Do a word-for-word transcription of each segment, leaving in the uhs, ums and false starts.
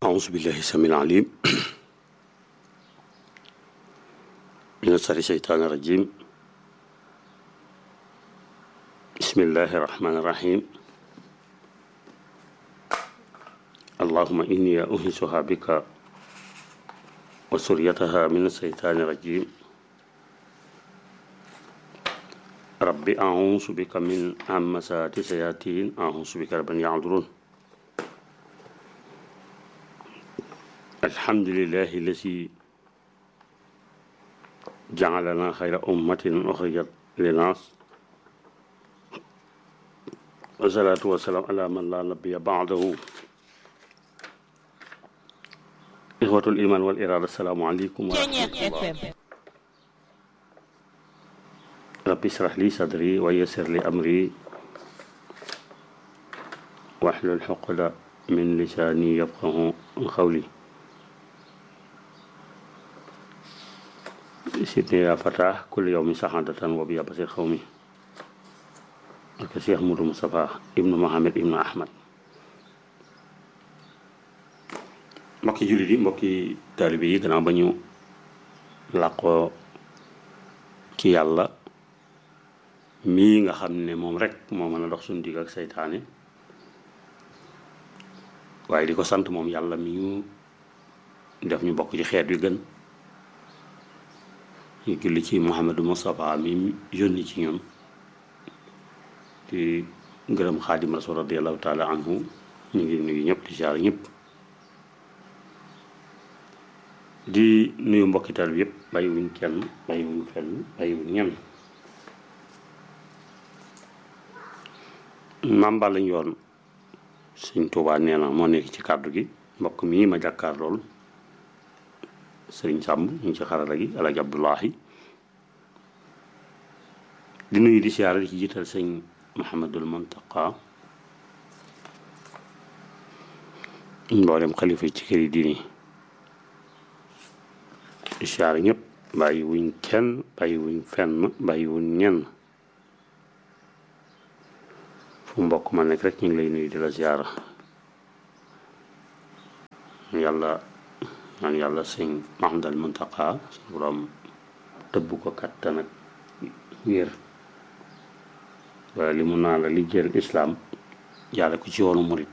أعوذ بالله السميع العليم من شر الشيطان الرجيم بسم الله الرحمن الرحيم اللهم إني أنيسها بك وسريتها من الشيطان الرجيم ربي أعوذ بك من همزات الشياطين أعوذ بك رب أن يحضرون الحمد لله الذي جعلنا خير أمة أخرجت للناس والصلاة والسلام على من لا نبي بعده إخوة الإيمان والإرادة السلام عليكم ورحمة الله ربي اشرح لي صدري ويسر لي أمري واحلل عقدة من لساني يفقهوا قولي سيدنا يا فتاح كل يوم سعادة وبيا بصير قومي ak Cheikh Moudou Moustapha ibnu Mohamed ibnu Ahmad mbokki jullit yi mbokki taalibe yi gannaaw ba ñu làqoo ci yàlla mii nga xam ne moom rek moo mën a dox suñu digg ak seytaane waaye di ko sant moom yàlla mi ñu def ñu bokk ci xeet yu gën ñu julli ci Mouhamadou Moustapha mi yónni ci ñun di gërëm xaadim rasul radiallahu taala anhu ñu ngi nuyu ñëpp di ziar ñëpp di nuyu mbokkital bi yëpp bàyyiwuñ kenn bàyyiwuñ fenn bàyyiwuñ ñenn mamba lañ yoon sëñ Tuubaa nee na moo nekk ci kàddu gi mbokk mii ma jàkkaar lool sëriñ Sàmb ñu ngi ci xarala gi Alaaji Abdullahi di nuyu di ziar di ci jiital sëñ Muhammadul Muntaqa mboolem xalifa yi ci kër yi diini di siyaare ñëpp bàyyi wuñ kenn bàyyi wuñ fenn bàyyi wuñ ñenn fu mbokk ma nekk rek ñu ngi lay nuyu di la siyaara yàlla ñaan yàlla sëñ Muhammadul Muntaqa suñu borom tëbb ko kattan ak wér waaye li mun naa la liggéeyal islaam jaare ko ci yoonu murit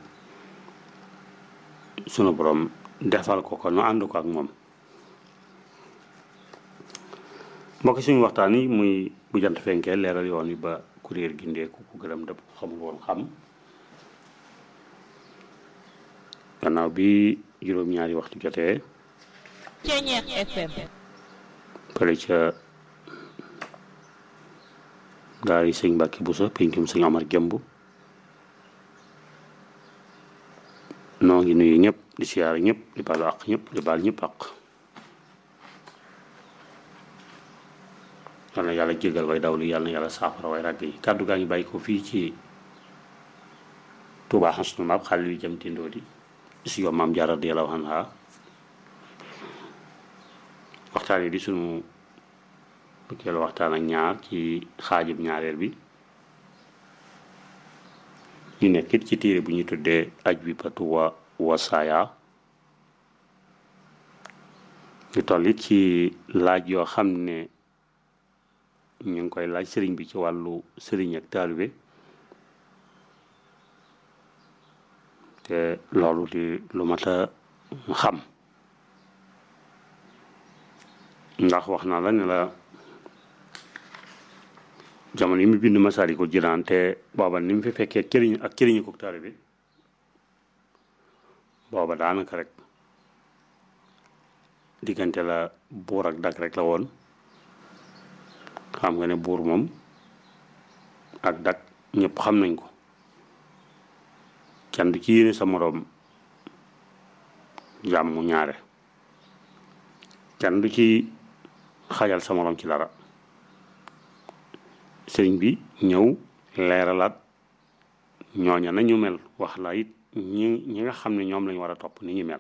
sunu borom defal ko ko nu ànd ko ak moom mbokk suñu waxtaan yi muy bu jant fenkee leeral yoon wi ba kuréel gindeeku ku gërëm dëpp ko xamul woon xam gannaaw bi juróom-ñaari waxtu jotee pare ca daal di sëñ Mbàkke Buso pencum sëñ Omar Jëmb noo ngi nuyu ñëpp di siyaare ñëpp di baalu àq ñëpp di baal ñëpp àq yal na yàlla jégal way dawlu yal na yàlla saafara way ràgg yi kàddu gaa ngi bàyyi ko fii ci Touba Xasnu Maab xale yu jëm tindoo di si yow maam Jaara radiyallaahu anha waxtaan yi di sunu fukkeelu waxtaan ak ñaar ci xaajib ñaareel bi ñu nekkit ci téere bu ñu tuddee aj bi patu wa wasaaya ñu tollit ci laaj yoo xam ne ñu ngi koy laaj sëriñ bi ci wàllu sëriñ ak taalibe te loolu di lu mat a xam ndax wax naa la ne la jamono yi mu bind Masaalikul Jinaan te booba ni mu fi fekkee këriñ ak këriñu ko taalibe bi booba daanaka rek diggante la buur ak dag rek la woon xam nga ne buur moom ak dag ñëpp xam nañ ko kenn du ci yéene sa moroom jàmm ñaare kenn du ci xajal sa moroom ci dara sëriñ bi ñëw leeralaat ñooña nañu mel wax la it ñi ñi nga xam ne ñoom lañu war a topp ni ñu mel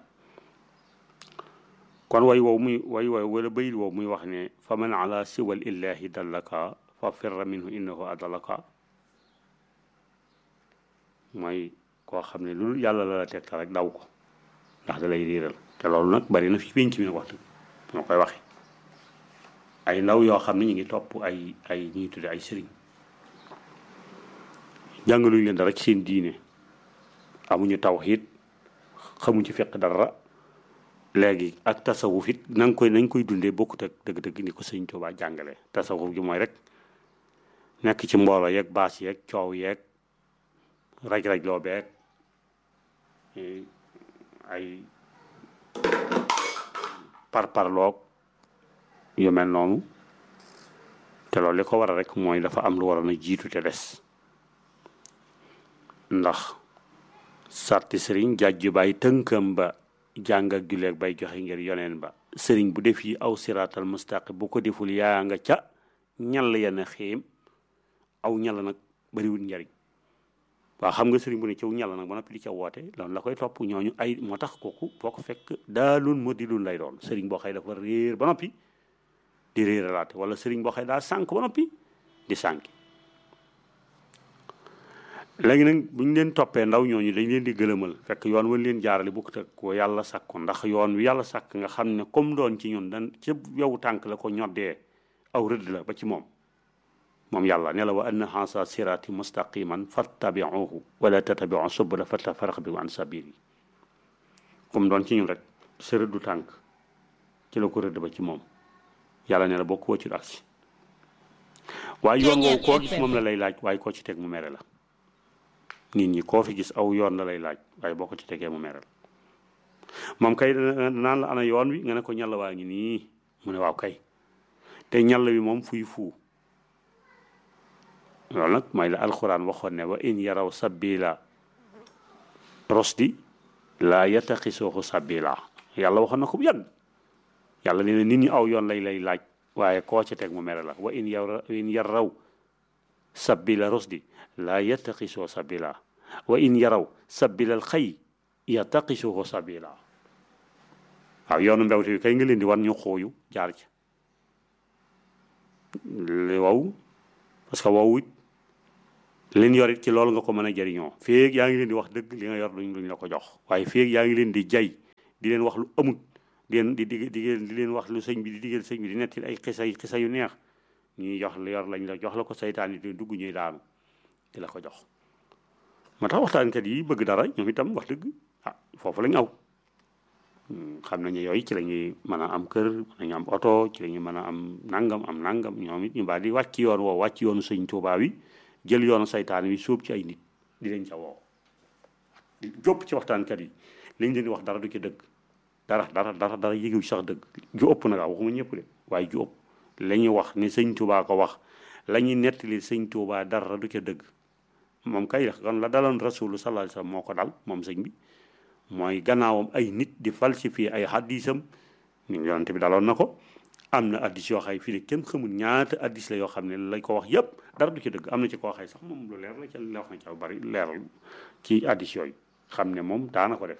kon way wow muy way wow wala bayit wow muy wax ne fa man ala siwal illahi dallaka fa firra minhu innahu adallaka mooy koo xam ne lu yàlla la la tegtal rek daw ko ndax da lay réeral te loolu nag bari na fi pénc mi nag wax dëgg moo koy waxe ay ndaw yoo xam ne ñu ngi topp ay ay ñuy tudde ay sëriñ jàngaluñ leen dara ci seen diine amuñu tawhid xamuñ ci fekk dara léegi ak tasawuf it na nga koy nañ koy dundee bokkut ak dëgg-dëgg ni ko sëñ Tuubaa jàngale tasawuf gi mooy rek nekk ci mbooloo yeeg baas yeeg coow yeeg raj-raj loo beeg ay parparloog yu mel noonu te loolu li ko waral rek mooy dafa am lu waroon a jiitu te des ndax sarti sëriñ jàjju baay tënkam ba jàng ak juleeg bay joxe ngir yoneen ba sëriñ bu def yi aw siraatal mustaqim bu ko deful yaa nga ca ñal yenn xiim aw ñal nag bariwul njariñ waaw xam nga sëriñ bu ne ciw ñal nag ba noppi di ca woote loolu la koy topp ñooñu ay moo tax kooku boo ko fekk daalun moo di lun lay doon sëriñ boo xëy dafa réer ba noppi di réeralaate wala sëriñ boo xëy daa sànk ba noppi di sànki léegi nag bu ñu leen toppee ndaw ñooñu dañ leen di gëlëmal fekk yoon wan leen jaarale bokkut ak ko yàlla sàkku ndax yoon wi yàlla sàkk nga xam ne comme doon ci ñun dan ca yow tànk la ko ñoddee aw rëdd la ba ci moom moom yàlla ne la wa anna haza sirati mustaqiman fattabi'uhu wala tattabi'u subula fatafarraqa bikum an sabili comme doon ci ñun rek sa rëddu tànk ci la ko rëdd ba ci moom yàlla ne la bokk woo ci aksi waaye yoon woowu koo gis moom la lay laaj waaye koo ci teg mu mere la nit ñi koo fi gis aw yoon la lay laaj waaye boo ko ci tegee mu meral moom kay naan la ana yoon wi nga ne ko ñàll waa ngi nii mu ne waaw kay te ñàll wi moom fuy fuu loolu nag mooy la alxuraan waxoon ne wa in yaraw sabila rosdi laa yattaqisuhu sabila yàlla waxoon na ko bu yàgg yàlla nee na nit ñi aw yoon lay lay laaj waaye koo ci teg mu meral la wa in yaraw in yaraw sabila rosdi laa yattaqisuhu sabila wa in yaraw sabilal xëy yattaqisuhu sabila waaw yoonu mbewte bi kay nga leen di wan ñu xooyu jaar ci wow parce que wow it leen yor it ci loolu nga ko mën a jëriñoo féeg yaa ngi leen di wax dëgg li nga yor duñ luñ la ko jox waaye féeg yaa ngi leen di jay di leen wax lu amut di leen di di di leen wax lu sëñ bi di digal sëñ bi di netti ay xisa xisa yu neex ñuy jox li yor lañ la jox la ko saytaan yi di dugg ñuy daanu di la ko jox moo tax waxtaankat yi bëgg dara ñoom itam wax dëgg ah foofu lañ aw xam nañu yooyu ci la ñuy mën a am kër mën nañu am oto ci la ñuy mën a am nangam am nangam ñoom it ñu baa di wàcc yoon woo wàcc yoonu sëñ Tuubaa wi jël yoonu saytaan wi sóob ci ay nit di leen ca woo jópp ci waxtaankat yi liñ leen di wax dara du ci dëgg dara dara dara dara yégew ci sax dëgg ju ëpp nag waxuma ñëpp de waaye ju ëpp la ñuy wax ni sëñ Tuubaa ko wax la ñuy nettali sëñ Tuubaa dara du ca dëgg moom kay kon la daloon rasulu sallallahu alayhi wasallam moo ko dal moom sëñ bi mooy gannaawam ay nit di falsifier ay hadisam ni yonent bi daloon na ko am na addis yoo xay fii ne kenn xamul ñaata addis la yoo xam ne lañ ko wax yépp dara du ci dëgg am na ci koo xay sax moom lu leer la ca la wax na ca bari leeral ci addis yooyu xam ne moom daana ko def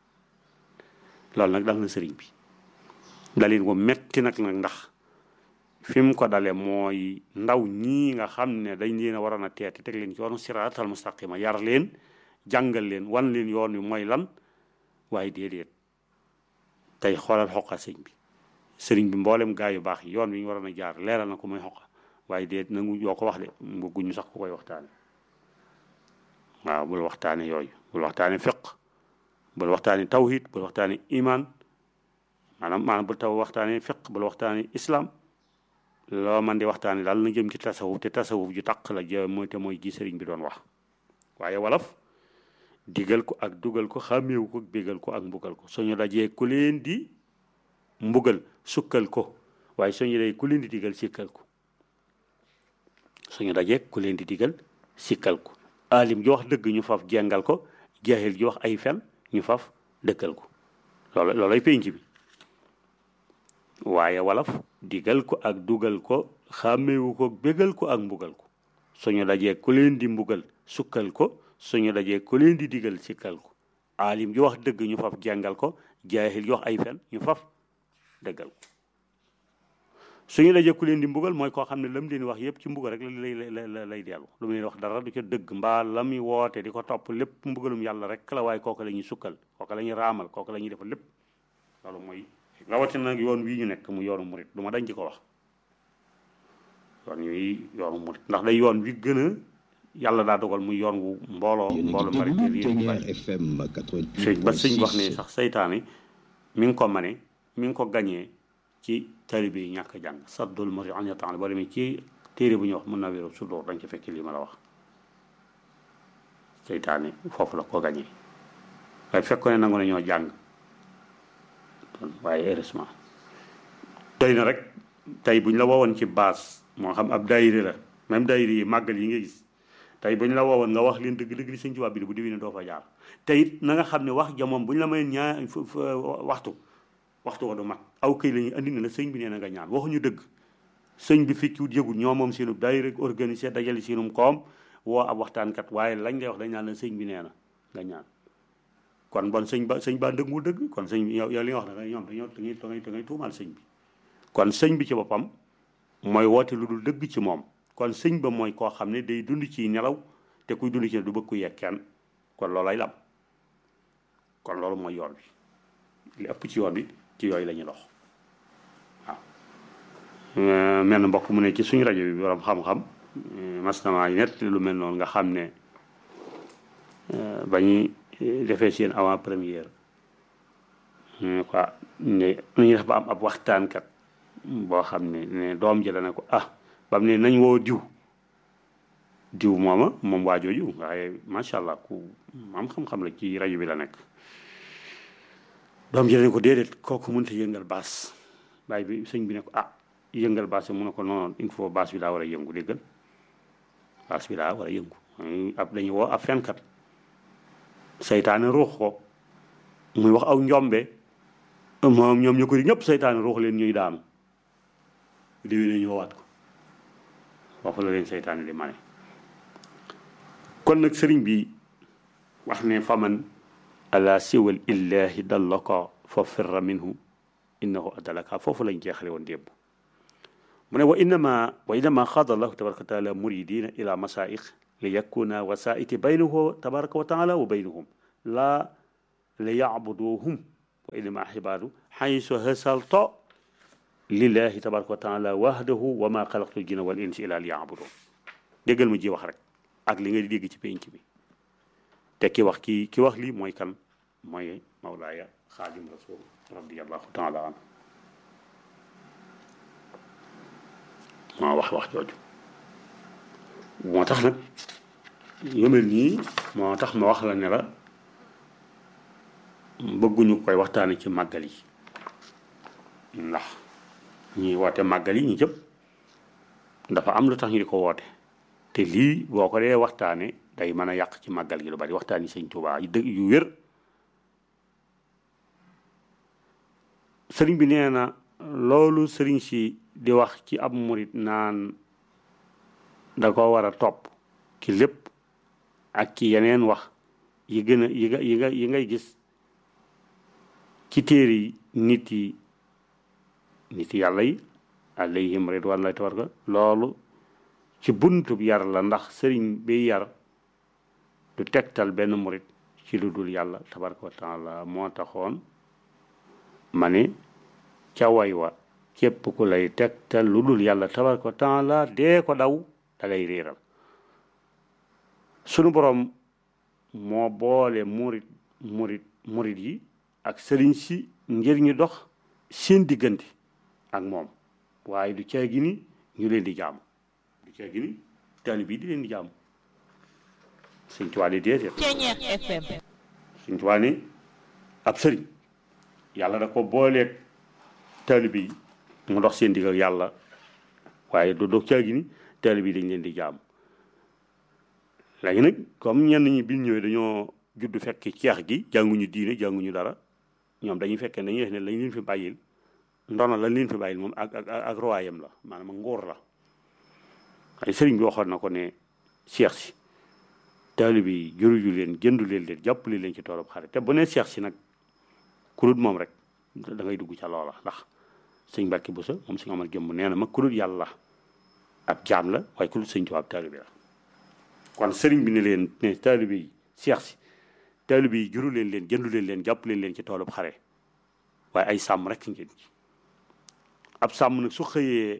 loolu nag dal na sëriñ bi dalin ko metti nag nag ndax fi mu ko dale mooy ndaw ñii nga xam ne dañ leen a waroon a teete teg leen ci yoonu siraatal mustaqima yar leen jàngal leen wan leen yoon wi mooy lan waaye déedéet tey xoolal xoqa sëñ bi sëriñ bi mboolem gaa yu baax yi yoon wi ñu waroon a jaar leeral na ko muy xoqa waaye déet nangu yoo ko wax de bëgguñu sax ku koy waxtaane waaw bul waxtaane yooyu bul waxtaane fiq bul waxtaane tawhid bul waxtaane iman maanaam maanaam bul taw waxtaane fiq bul waxtaane islam loo man di waxtaane daal na jëm ci tasawuf te tasawuf ju taq la jë mooy te mooy ji sëriñ bi doon wax waaye wolof digal ko ak dugal ko xàmmeewu ko bégal ko ak mbugal ko suñu dajee ku leen di mbugal sukkal ko waaye suñu dajee ku leen di digal sikkal ko suñu dajee ku leen di digal sikkal ko alim ji wax dëgg ñu faf jengal ko jaahil ji wax ay fen ñu faf dëkkal ko loolu loolay penc bi waaye wolof digal ko ak dugal ko xàmmeewu ko bégal ko ak mbugal ko suñu dajee ku leen di mbugal sukkal ko suñu dajee ku leen di digal sikkal ko alim ji wax dëgg ñu faf jengal ko jaahil ji wax ay fen ñu faf dëggal ko suñu dajee ku leen di mbugal mooy koo xam ne lam leen wax yëpp ci mbugal rek lay lay lay lay dellu lu mu leen wax dara du ca dëgg mbaa la muy woote di ko topp lépp mbugalum yàlla rek la waaye kooku la ñuy sukkal kooku la ñuy raamal kooku la ñuy defal lépp loolu mooy rawatina nag yoon wii ñu nekk mu yoonu murit du ma dañ ci ko wax yoon wi yoonu murit ndax day yoon wi gën a yàlla daa dogal muy yoon wu mbooloo mbooloo bari sëñ ba sëñ wax ne sax seytaane mi ngi ko mane mi ngi ko gañee ci taalibe yi ñàkk a jàng saddul mari an yatan boo demee ci téere bu ñuy wax mën naa wéeru sudur dañ ci fekk lii ma la wax seytaane foofu la ko gañee waaye fekk ne nangu ne ñoo jàng waaye heureusement doy na rek tey buñ la woowoon ci baas moo xam ab daayira la même daayira yi màggal yi nga gis tey buñ la woowoon nga wax leen dëgg dëgg li sëñ Tuubaa bi bu déwénee doo fa jaar te it na nga xam ne wax ja moom buñ la may ñaa waxtu waxtu wa du mat aw këy la ñuy andi ne la sëñ bi nee na nga ñaan waxuñu dëgg sëñ bi fekkiwut yëgul ñoo moom seenu daayira rek organisé dajale seenum koom woo ab waxtaankat waaye lañ lay wax dañ naan la sëñ bi nee na nga ñaan kon bon sëñ ba sëñ ba dëggul dëgg kon sëñ bi yow yow li nga wax ne ñoom dañoo dangay dangay dangay tuumaal sëñ bi kon sëñ bi ci boppam mooy woote lu dul dëgg ci moom kon sëñ ba mooy koo xam ne day dund ci nelaw te kuy dund ci du bëgg ku yegg kenn kon loolay lam kon loolu mooy yoon bi li ëpp ci yoon bi ci yooyu la ñuy dox waaw mel na mbokk mu ne ci suñu rajo bi borom xam-xam mas namaa net lu mel noonu nga xam ne ba ñuy defee seen avant première quoi ne nañu def ba am ab waxtaankat boo xam ne ne doom ji dana ko ah ba mu ne nañ woo diw diw mooma moom waajooju waaye macha allah ku am xam-xam la ci rajo bi la nekk doom ji dana ko déedéet kooku mënut a yëngal baas bàyyi bi sëñ bi ne ko ah yëngal baas bi mu ne ko non il faut baas bi daa war a yëngu déggal baas bi daa war a yëngu ab dañuy woo ab fenkat seytaane ruux ko muy wax aw njombe moom ñoom ñu ko di ñëpp seytaane ruux leen ñuy daanu déwé ne ñëwaat ko foofu la leen seytaane di mane kon nag sëriñ bi wax ne faman ala siwal illahi dallaka fa firra minhu innahu adalaka foofu lañ jeexale woon démb mu ne wa innama wa innama xaada allahu tabaraka wa taala muridina ila masaix li yakuna wasaiti baynahu tabaraka wa taala wa baynahum la li yacbuduhum wa innama xibaadu xaysu hasalto lillahi tabaraka wa taala wahdahu wa ma xalaqtu l jinna wal insa illa li yacbuduun déggal ma ji wax rek ak li nga di dégg ci penc bi te ki wax ki ki wax lii mooy kan mooy mawlaaya xaadim rasul radiallahu taala anhu maa wax wax jooju moo tax nag yomel nii moo tax ma wax la ne la bëgguñu koy waxtaane ci màggal yi ndax ñi woote màggal yi ñi jëpp dafa am lu tax ñu di ko woote te lii boo ko dee waxtaane day mën a yàq ci màggal gi lu bari waxtaan yi sëñ Tuubaa yu dëgg yu wér sëriñ bi nee na loolu sëriñ si di wax ci ab murit naan da ko war a topp ki lépp ak ci yeneen wax yi gën a yi nga yi nga yi ngay gis ci téere yi nit yi nit yàlla yi alayhim ridwanullahi tabaraka loolu ci buntub yar la ndax sëriñ bi yar du tegtal benn murit ci lu dul yàlla tabaraka wa taala moo taxoon ma ne ca way wa képp ku lay tegtal lu dul yàlla tabaraka wa taala dee ko daw da ngay réeral sunu borom moo boole murit murit murit yi ak sëriñ si ngir ñu dox seen diggante ak moom waaye du caagi ni ñu leen di jaamu du caagi ni taalib yi di leen di jaamu Sëñ Tuubaa di déedéet Sëñ Tuubaa ne ab sëriñ yàlla da ko booleeg taalib yi mu dox seen digg ak yàlla waaye du dox caagi ni taalib yi dañ leen di jaamu léegi nag comme ñenn ñi bi ñëwee dañoo judd fekk ceex gi jànguñu diine jànguñu dara ñoom dañuy fekkee dañuy def ne lañ leen fi bàyyil ndono lañ leen fi bàyyil moom ak ak ak royam la maanaam nguur la ay sëriñ bi waxoon na ko ne ceex si taalib yi juruju leen jëndu leen leen jàppale leen ci toolub xare te bu ne ceex si nag ku dul moom rek da ngay dugg ca loola ndax sëñ Mbàkke Buso moom sëñ Omar Jëmb nee na ma ku dul yàlla ab jaam la waaye ku dul sëñ Tuubaa ab taalibe la kon sëriñ bi ne leen ne taalibe yi seex si taalibe yi juru leen leen jëndu leen leen jàpp leen leen ci toolub xare waaye ay sàmm rek ngeen ci ab sàmm nag su xëyee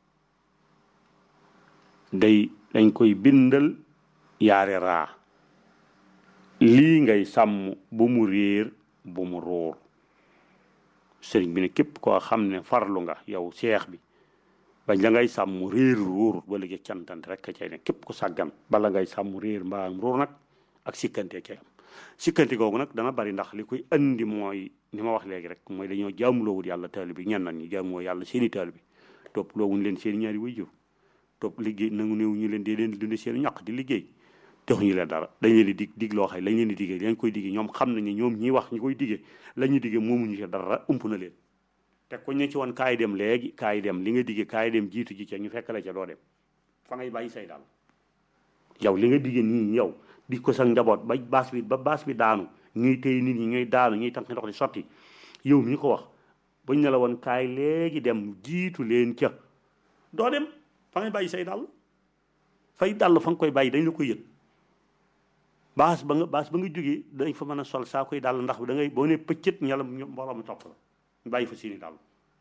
day dañ koy bindal yaare raa lii ngay sàmm bu mu réer bu mu róor sëriñ bi ne képp koo xam ne farlu nga yow seex bi bañ la ngay sàmm réer róor ba léegi cantante rek ka cay ne képp ku sàggan bala ngay sàmm réer mbaam róor nag ak sikkante cay am sikkante googu nag dana bari ndax li koy andi mooy ni ma wax léegi rek mooy dañoo jaamuloowul yàlla taali bi ñenn ñi jaamoo yàlla seeni taali bi topp loowuñ leen seeni ñaari way jur topp liggéey nangu néew ñu leen dee leen dunde seeni ñaq di liggéey taxuñu leen dara dañ leen di dig dig loo xay lañ leen di diggee lañ koy diggee ñoom xam nañ ne ñoom ñi wax ñi koy diggee la ñuy diggee moomuñu ci dara ump na leen te ku ñu ci woon kaay dem léegi kaay dem li nga diggee kaay dem jiitu ji ca ñu fekk la ca doo dem fa ngay bàyyi say daal yow li nga diggee nii yow di ko sa njaboot ba baas bi ba baas bi daanu ñuy téye nit ñi ñuy daanu ñuy tànk ndox di sotti yow mi ko wax buñ ne la woon kaay léegi dem jiitu leen ca doo dem fa ngay bàyyi say dàll fay dàll fa nga koy bàyyi dañ la koy yëg baas ba nga baas ba nga jógee dañ fa mën a sol saa koy dàll ndax da ngay boo ne pëccët ñala mbooloo mi topp la ñu bàyyi fa seeni dàll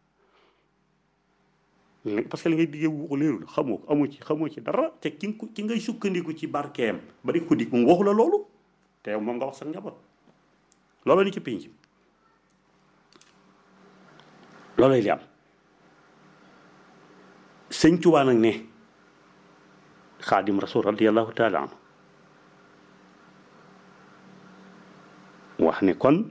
parce que li ngay diggee waxu leerul xamoo ko amoo ci xamoo ci dara te ki nga ki ngay sukkandiku ci barkeem ba di ko dig moom waxu la loolu te moom nga wax sa njaboot loolu ni ci pénc loolay li am sëñ Tuubaa nag ne xaadim rasul radiallahu taala anhu wax ne kon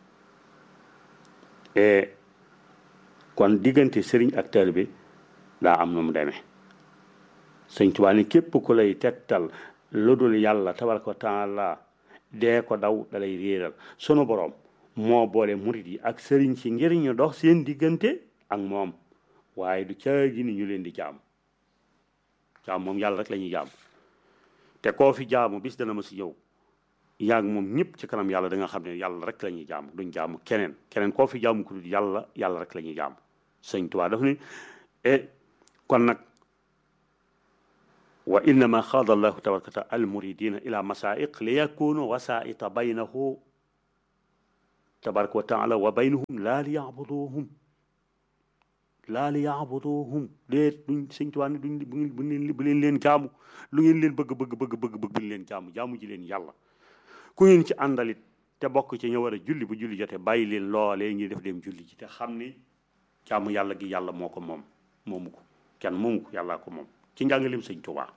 kon diggante sëriñ ak taalibe daa am na mu demee sëñ Tuubaa ni képp ku lay tegtal lu dul yàlla tabaraka wa taala dee ko daw dalay réeral sunu boroom moo boole murit yi ak sëriñ si ngir ñu dox seen diggante ak moom waaye du caagi ni ñu leen di jaam jaam moom yàlla rek la ñuy jaam te koo fi jaamu bis dana ma si yow yaag moom ñëpp ci kanam yàlla da nga xam ne yàlla rek la ñuy jaamu duñ jaamu keneen keneen koo fi jaamu ku dul yàlla yàlla rek la ñuy jaamu sëñ Tuubaa daf ne e kon nag wa innama xaada allahu tabaraka taala al muridina ila masaiq li yakunu wasaita baynahu tabaraka wa taala wa baynahum laa li yabuduhum laa li yabuduhum déet duñ sëñ Tuubaa ne duñ bu leen bu leen leen jaamu lu ngeen leen bëgg bëgg bëgg bëgg bëgg buñ leen jaamu jaamu ji leen yàlla ku ngeen ci àndalit te bokk ci ña war a julli bu julli jotee bàyyi leen loolee ñuy def dem julli ji te xam ni jaamu yàlla gi yàlla moo ko moom moomu ko kenn moomu ko yàllaa ko moom ci njàngaleem sëñ Tuubaa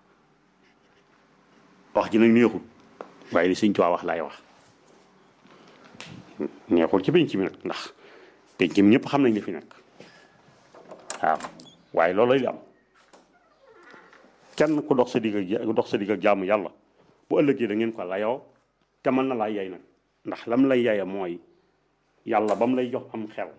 wax ji nag neexul waaye li sëñ Tuubaa wax laay wax neexul ci penc mi nag ndax penc mi ñëpp xam nañ li fi nekk waaw waaye loolu lay am kenn ku dox sa digg ak dox sa digg ak jaamu yàlla bu ëllëgee da ngeen ko layoo te mën na laa yay nag ndax lam lay yaya mooy yàlla ba mu lay jox am xel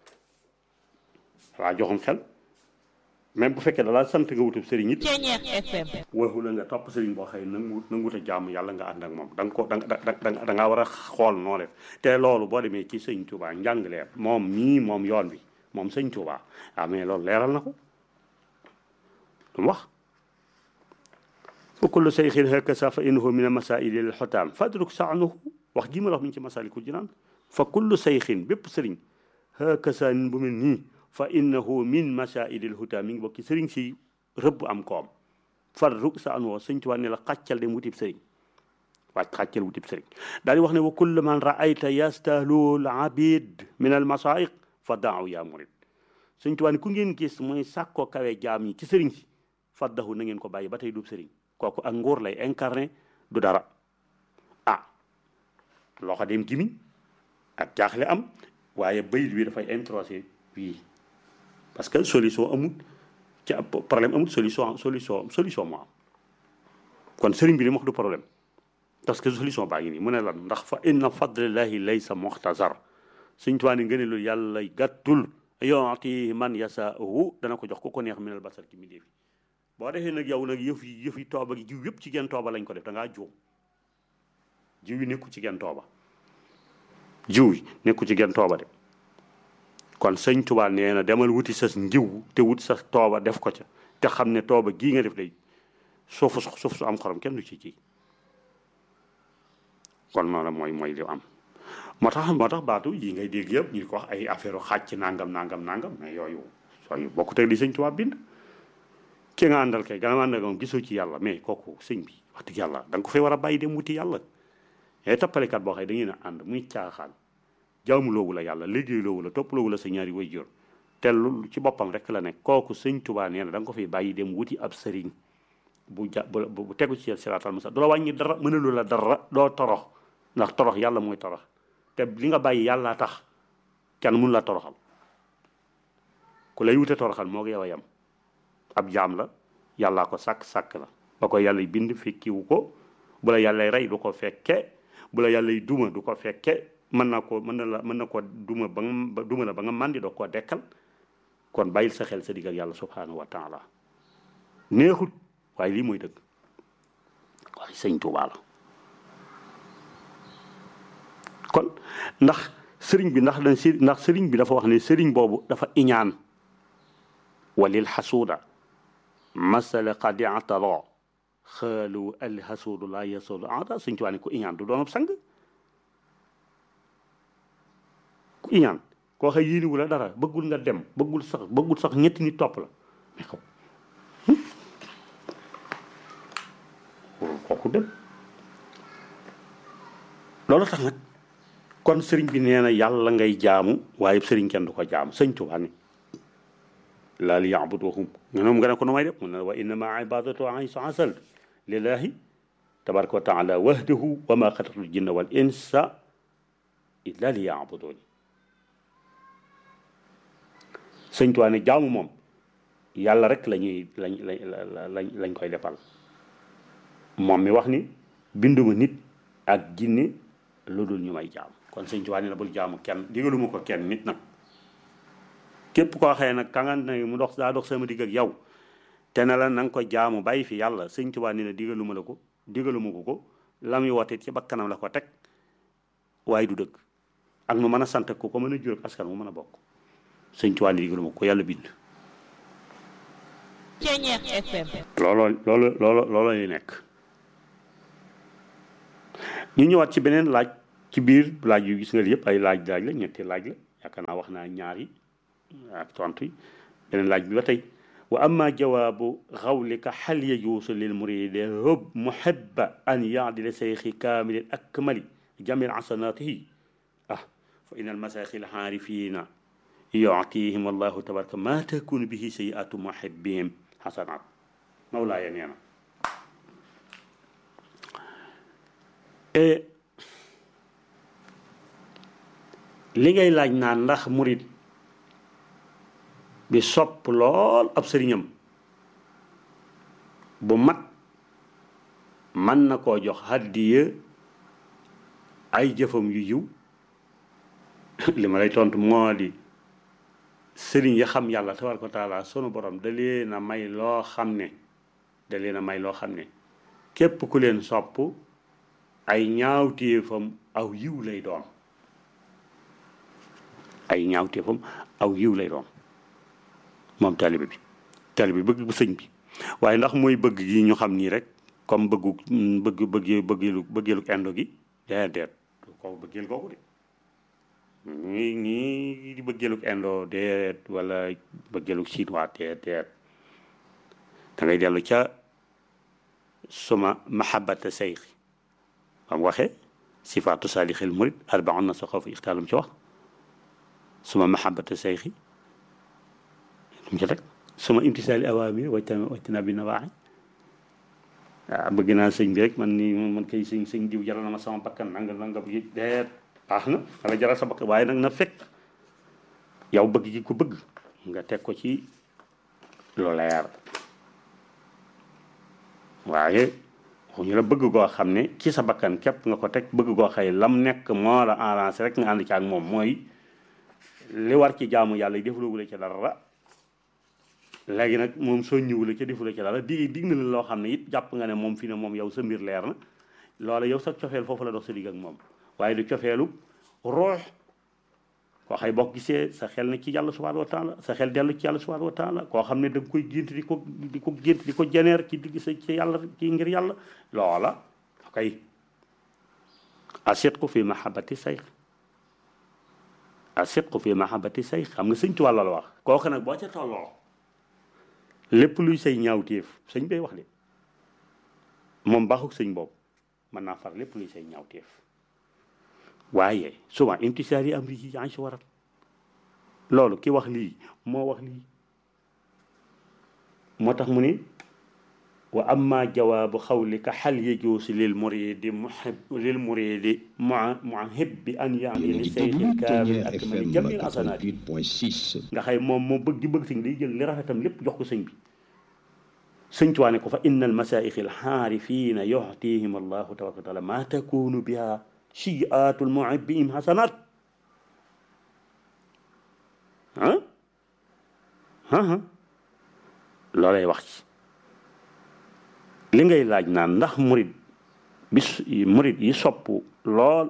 waa joxum xel même bu fekkee dalaa sant nga wutub sëriñ it waxu la nga topp sëriñ boo xëy nangu nangut a jaamu yàlla nga ànd ak moom da nga ko da nga da ngaa war a xool noo def te loolu boo demee ci sëñ Tuubaa njàngaleer moom mii moom yoon bi moom sëñ Tuubaa waaw mais loolu leeral na ko lu mu wax fa kullu sayxin hakaza fa innahu min masaili lil xotaam fadruk sa'nuhu wax ji ma la wax mi ngi ci Masaalikul Jinaan fa kullu sayxin bépp sëriñ hakaza bu mel nii fa innahu min masailil huda mi ngi bokk ci sëriñ si rëbb am koom fadruk sa'nuhu sëñ Tuubaa ne la xàccal dem wutib sëriñ wàcc xàccal wutib sëriñ daal di wax ne wa kullu man raayta yastahlu al abid min al masaiq fa daaw yaa murid sëñ Tuubaa ne ku ngeen gis mooy sàkkoo kawe jaam ñi ci sëriñ si faddahu na ngeen ko bàyyi ba tey dub sëriñ kooku ak nguur lay incarné du dara ah loxo dem gimiñ ak jaaxle am waaye bayit wi dafay introsé wii parce que solution amul ci problème amul solution solution solution moo am kon sëriñ bi li mu wax du problème parce que solution baa ngi nii mu ne lan ndax fa inna fadlillahi laysa muxtasar sëñ Tuubaa ni ngeen lu yàlla gàttul yooti man yasaahu dana ko jox ku ko neex minal basar ci mi fi boo defee nag yow nag yëf yi yëf yi tooba gi jiw yëpp ci genn tooba lañ ko def da ngaa juum jiw yi nekku ci genn tooba jiw yi nekku ci genn tooba de kon sëñ Tuubaa nee na demal wuti sa njiw te wut sa tooba def ko ca te xam ne tooba gii nga def day suufu suuf su am xorom kenn du ci ci kon noonu mooy mooy li am moo tax moo tax baatu yi ngay dégg yëpp ñu ko wax ay affaire xàcc nangam nangam nangam mais yooyu sooy bokkut ak li sëñ Tuubaa bind ki nga àndal kay gannaaw àndal moom gisoo ci yàlla mais kooku sëñ bi wax dëgg yàlla da nga ko fay war a bàyyi dem wuti yàlla et tappalekat boo xëy da ngeen a ànd muy caaxaan jaamu loowu la yàlla liggéey loowu la topp loowu la sa ñaari way jur te lu ci boppam rek la nekk kooku sëñ Tuubaa nee na da nga ko fay bàyyi dem wuti ab sëriñ bu ja bu tegu ci siraatal mustaqiim du la wàññi dara mënalu la dara doo torox ndax torox yàlla mooy torox te li nga bàyyi yàllaa tax kenn mun la toroxal ku lay wute toroxal moo ngi yow a yam ab jaam la yàllaa ko sàkk sàkk la ba ko yàlla bind fekkiwu ko bu la yàllay rey du ko fekke bu la yàllay duma du ko fekke mën na ko mën na la mën na ko duma ba nga duma la ba nga màndi doo koo dekkal kon bàyyil sa xel sa digg ak yàlla subhanahu wa taala neexut waaye lii mooy dëgg waaye sëñ Tuubaa la kon ndax sëriñ bi ndax dañ si ndax sëriñ bi dafa wax ne sëriñ boobu dafa iñaan walil xasuuda masala qad i'tala xaalu al xasuudu laa yasuudu ata sëñ Tuubaa ne ku iñaan du doon ab sang ku iñaan koo xëy yéeniwu la dara bëggul nga dem bëggul sax bëggul sax ñetti nit topp la mais xaw kooku dem loolu tax nag kon sëriñ bi nee na yàlla ngay jaamu waaye sëriñ kenn du ko jaamu sëñ Tuubaa ni laa li yaabuduhum nga moom nga ne ko nu may def mu ne wa innama ibadatu aysu asal lillahi tabaraka wa taala wahdahu wa ma xalaqtul jinna wal insa illa li yaabuduni sëñ Tuubaa ne jaamu moom yàlla rek la ñuy lañ lañ lañ koy defal moom mi wax ni binduma nit ak jinne lu dul ñu may jaam kon sëñ Tuubaa ne la bul jaamu kenn digaluma ko kenn nit nag képp koo xëye nag ka nga ne mu dox daa dox sama digg ak yow te ne la na nga ko jaamu bàyyi fi yàlla sëñ Tuubaa ne la digaluma la ko digaluma ko ko la muy woote ci bakkanam la ko teg waaye du dëgg ak nu mën a sant ko ko mën a jur ak askan mu mën a bokk sëñ Tuubaa ne digaluma ko yàlla bind looloo loolu loolo looloo li nekk ñu ñëwaat ci beneen laaj ci biir laaj yu gis nga yëpp ay laaj laaj la ñetti laaj la yaakaar naa wax naa ñaar yi ak tontu yi beneen laaj bi ba tey wa amma jawaabu xawlika hal yajuusu lil muridi hub muhibba an yaadila seyxi kaamilin akmali jamil asanaatihi ah fa in al masaaxi al xaarifina yuatihim allahu tabaraka ma takunu bihi sayiatu muhibbihim xasanaat mawlaaya nee na li ngay laaj naan ndax murit bi sopp lool ab sëriñam bu mat mën na koo jox hàddiya ay jëfam yu yiw li ma lay tontu moo di sëriñ ya xam yàlla tabaraka wa taala sunu borom da leen a may loo xam ne da leen a may loo xam ne képp ku leen sopp ay ñaawteefam aw yiw lay doon ay ñaawteefam aw yiw lay doon moom taalibe bi taalibe bi bëgg bu sëñ bi waaye ndax mooy bëgg gi ñu xam nii rek comme bëggu bëgg bëgg bëggeelu bëggeelu indo gi déedéet ko bëggeel googu de ñii ñii di bëggeelu indo déet wala bëggeelu chinois déet déet da ngay dellu ca suma mahabbata seyxi bam waxee sifaatu saalixil murid arbaun na sa xaw fa ixtaalum ci wax suma mahabbata seyxi mu ci rek suma imtisaali awaamir wajtana bi nawaaxi waaw bëgg naa sëñ bi rek man ni man kay sëñ sëñ diw jaral na ma sama bakkan nanga nanga bi deet baax na xala jaral sa bakkan waaye nag na fekk yow bëgg gi ko bëgg nga teg ko ci lu leer waaye ñu la bëgg goo xam ne ci sa bakkan képp nga ko teg bëgg goo xëy lam nekk moo la arrangé rek nga ànd ci ak moom mooy li war ci jaamu yàlla yi defuloo ci dara léegi nag moom soññiwula ca defula ci dara dig dig na la loo xam ne it jàpp nga ne moom fi ne moom yow sa mbir leer na loola yow sa cofeel foofu la dox sa digg ak moom waaye du cofeelu roox koo xay boo gisee sa xel ne ci yàlla subhanahu wa taala sa xel dellu ci yàlla subhanahu wa taala koo xam ne da nga koy gént di ko di ko gént di ko jeneer ci digg sa ci yàlla ci ngir yàlla loola kay asidqu fi mahabbati sayx asidqu fi mahabbati sayx xam nga sëñ Tuubaa la wax kooku nag boo ca tolloo lépp luy say ñaawteef sëñ bay wax de moom baaxul sëñ boobu mën naa far lépp luy say ñaawteef waaye souvent imtisaal yi am ri yi yaa si waral loolu ki wax lii moo wax lii moo tax mu ni wa amma jawaabu xawlika xal yajuusi lil muridi muhib lil muridi muhibbi an yaami li sayxil kaamil akmali jamil asanaat nga xëy moom moo bëgg di bëgg sëñ day jël li rafetam lépp jox ko sëñ bi sëñ Tuubaa ne ko fa inna al masaayixi al xaarifiina yuxtihim allahu tabaraka wa taala ma takunu biha siaatul muhibbihim xasanaat ah ah loolay wax ci li ngay laaj naan ndax murid bi murid yi sopp lool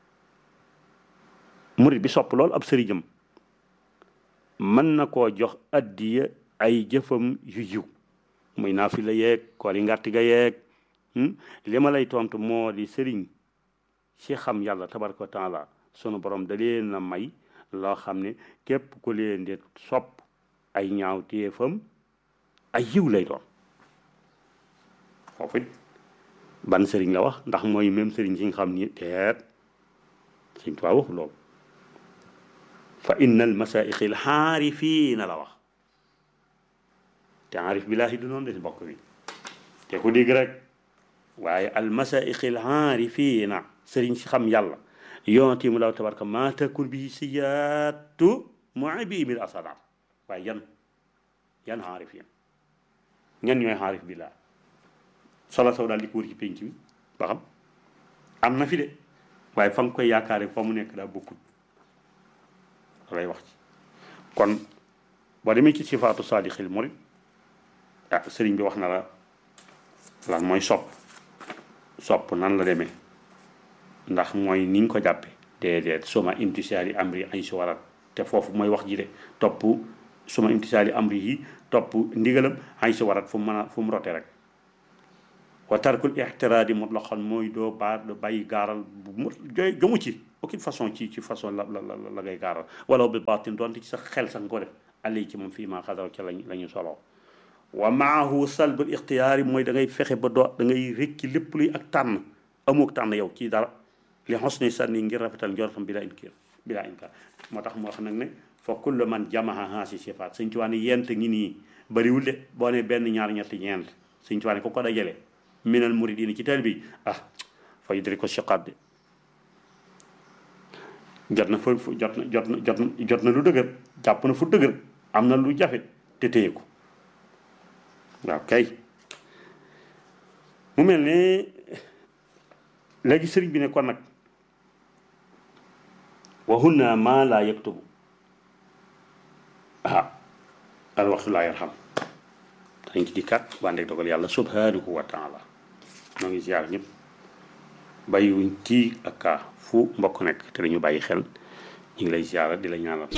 murid bi sopp lool ab sëriñam mën na koo jox addiya ay jëfam yu yiw muy naafila yeeg koor yi ngàtti ga yeeg li ma lay tontu moo di sëriñ si xam yàlla tabaraka wa taala sunu borom da leen a may loo xam ne képp ku leen di sopp ay ñaaw téefam ay yiw lay doon foofu it ban sëriñ la wax ndax mooy même sëriñ si nga xam ni teet Sëriñ Tuubaa waxu loolu fa inna al masaayixi al xaarifiina la wax te aarif billaahi du noonu de bokk bi te ku dégg rek waaye al masaayixi al xaarifiina sëriñ si xam yàlla yonti mu law tabaraka ma takun bi siyaatu muhibi bil asanaat waaye yan yan xaarifiin ñan ñooy xaarif billaahi solo saw daal di ko wër ci penc bi ba xam am na fi de waaye fa nga koy yaakaare fa mu nekk daa bokkut lay wax ci kon boo demee ci sifaatu saadixil murid ah sëriñ bi wax na la lan mooy sopp sopp nan la demee ndax mooy niñ ko jàppe déedéet suma imtisaali amri ay si waral te foofu mooy wax ji de topp suma imtisaali amri yi topp ndigalam ay si waral fu mu mën a fu mu rote rek wa tarkul ixtiraadi mutlaqan mooy doo baar doo bàyyi gaaral bu mu jomu ci aucune façon ci ci façon la la la ngay gaaral wala bi baatin doonte ci sa xel sax nga ko def allay ci moom fii maa xadaraw ca lañ la ñu soloo wa maahu salbul ixtiyaari mooy da ngay fexe ba doo da ngay rékki lépp luy ak tànn amook tànn yow ci dara li xosni sànni ngir rafetal njortam bi la inkir bi la inkar moo tax moo xam nag ne fa kullu man jamaha haasi sifaat Sëñ Tuubaa ne yent ngi nii bariwul de boo ne benn ñaar ñetti ñeent Sëñ Tuubaa ne ko ko dajale minal muridina ci teel bi ah fa yudri ko siqaat de jot na fa jot na jot na jot na jot na lu dëgër jàpp na fu dëgër am na lu jafe te téye ko waaw kay mu mel ne léegi sëriñ bi ne kon nag waxuna maa laa yaktubu ah al waxtu laa yarham dañ ci dikkaat waa ndeg dogal yàlla subhanahu wa taala ñoo ngi ziar ñëpp bàyyiwuñ kii ak kaa fu mbokk nekk te dañu bàyyi xel ñu ngi lay ziara di la ñaanal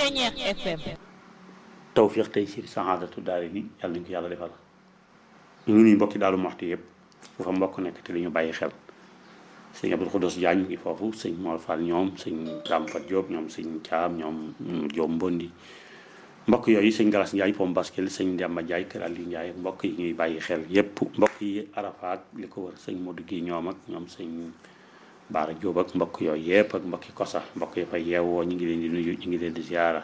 tawfiq tey si saxaadatu daari ni yàlla nañ ko yàlla defal ñu ngi nuyu mbokki Daaru Muxti yëpp fu fa mbokk nekk te dañu bàyyi xel sëñ Abdul Xudos Jaañ ngi foofu sëñ Mor Fall ñoom sëñ Dam Fat Diop ñoom sëñ Caam ñoom Diop Mbondi mbokk yooyu sëñ Galas Ndiaye pom baskel sëñ Demba Ndiaye kër Aliou Ndiaye mbokk yi ñuy bàyyi xel yépp mbokk yi Arafat li ko wër sëñ Modou gi ñoom ak ñoom sëñ Baara Diop ak mbokk yooyu yépp ak mbokki Kosa mbokk yi fay yeewoo ñu ngi leen di nuyu ñu ngi leen di ziara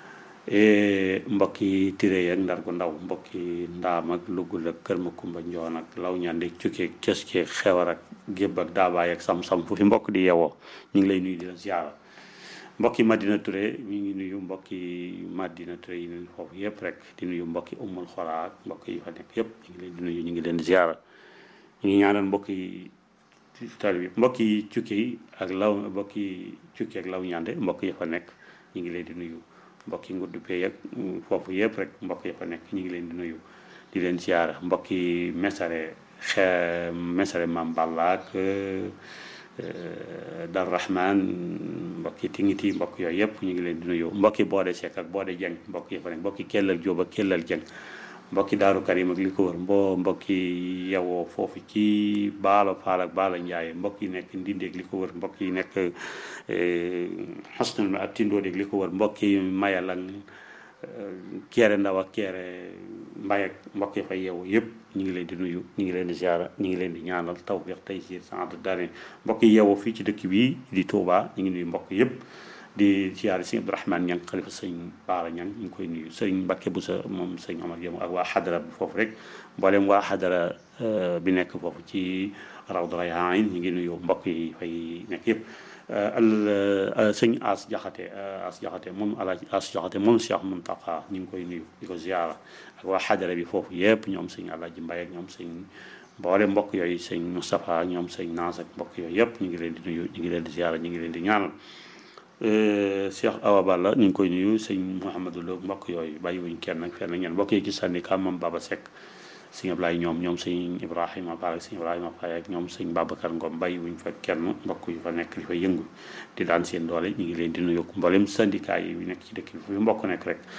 mbokki Tiré ak Ndar gu ndaw mbokki Ndaam ak Lugul ak Kër Makumba Njoon ak Law Ñande Cukkeeg Cës Ceeg Xewar ak Gébb ak Daabaay ak Sam-Sam fu fi mbokk di yeewoo ñu ngi lay nuyu di la ziara mbokki Madina Touré mi ngi nuyu mbokki Madina Touré yi nuyu foofu yëpp rek di nuyu mbokki Umul Xoraa ak mbokk yi fa nekk yëpp ñu ngi leen di nuyu ñu ngi leen di ziara ñu ngi ñaanal mbokki tali bi mbokki Cukki yi ak law mbokki Cukki ak Law Ñande mbokk yi fa nekk ñu ngi leen di nuyu mbokki Nguddu Pey ak foofu yëpp rek mbokk yi fa nekk ñu ngi leen di nuyu di leen ziara mbokki Mesare xe Mesare Mam Balla ak Dar Rahman mbokki tingiti mbokk yooyu yëpp ñu ngi leen di nuyu mbokki boode Seck ak boode Jeng mbokk yi fa nekk mbokki Kellal Jóob ak Kellal Jeng mbokki Daaru Karim ak li ko wër mboo mbokki yewoo foofu ci Baalo Faal ak Baalo Njaay mbokk yi nekk Ndindeeg li ko wër mbokk yi nekk xasnal ak Tindóodeeg li ko wër mbokk yi Mayal ak Kéré Ndaw ak Kéré Mbay ak mbokk yi fa yeewoo yëpp ñu ngi leen di nuyu ñu ngi leen di ziara ñu ngi leen di ñaanal tawfiq taysiir sant dane mbokk yi yeewoo fii ci dëkk bi di Touba ñu ngi nuyu mbokk yëpp di ziara sëñ Abdourahmane Ñang xalifa sëñ Baara Ñang ñu ngi koy nuyu sëñ Mbàkke bu sa moom sëñ Omar Yemu ak waa xadara bi foofu rek mboolem waa xadara bi nekk foofu ci Rawdu Rayaahin ñu ngi nuyu mbokk yi fay nekk yëpp al sëñ As Jaxate As Jaxate moom Alaaji As Jaxate moom Cheikh Muntaqa ñu ngi koy nuyu di ko ziara ak waa xadara bi foofu yëpp ñoom sëñ Alaaji Mbay ak ñoom sëñ mboole mbokk yooyu sëñ Moustapha ñoom sëñ Naas ak mbokk yooyu yëpp ñu ngi leen di nuyu ñu ngi leen di ziara ñu ngi leen di ñaanal Cheikh Awa Balla ñu ngi koy nuyu sëñ Mouhamadou Lo mbokk yooyu bàyyiwuñ kenn ak fenn ñenn mbokk yi ci sànni kam moom Baba Seck sëñ Ablaye ñoom ñoom sëñ Ibrahima Fall ak sëñ Ibrahima Faye ak ñoom sëñ Babacar Ngom bàyyiwuñ fa kenn mbokk yu fa nekk li fa yëngu di daan seen doole ñu ngi leen di nuyu mboolem syndicat yi nekk ci dëkk bi fu mbokk nekk rek